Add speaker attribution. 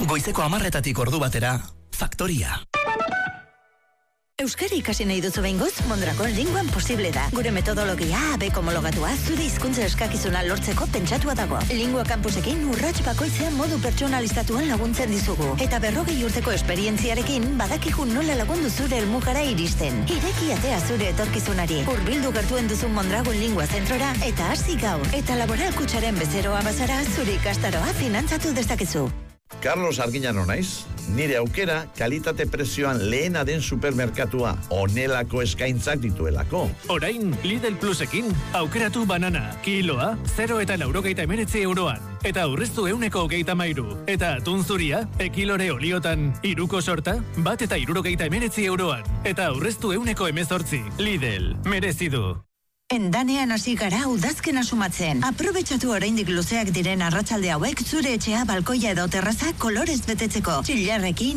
Speaker 1: Goizeko 10:00 ordu batera, Faktoria.
Speaker 2: Euskara ikasi nahi duzu behingoz, Mondragon Linguan posible da. Gure metodologia ABEK homologatua zure hizkuntza eskakizuna lortzeko pentsatua dago. Lingua campusekin urrats bakoitzean modu pertsonalizatuan laguntzen dizugu. Eta 40 urteko esperientziarekin badakigu nola lagundu zure helmugara iristen. Ireki atea zure etorkizunari. Hurbildu gertuen duzun Mondragon Lingua zentrora eta hasi gaur. Eta Laboral Kutxaren bezeroa bazara zure ikastaroa finantzatu dezakezu.
Speaker 3: Carlos Arguiñano naiz, nire aukera kalitate prezioan lehena den supermerkatua, onelako eskaintzak dituelako.
Speaker 4: Orain, Lidl Plusekin, aukeratu banana, kiloa, 0,99 euroan. Eta aurreztu 123. Eta atun zuria, ekilore oliotan, 3 sorta, 1,79 euroan. Eta aurreztu 118. Lidl, merezidu.
Speaker 2: Endanean hasi gara udazkena sumatzen. Aprobetxatu oraindik luzeak diren arratsalde hauek zure etxea, balkoia edo terraza kolorez betetzeko. Txillarrekin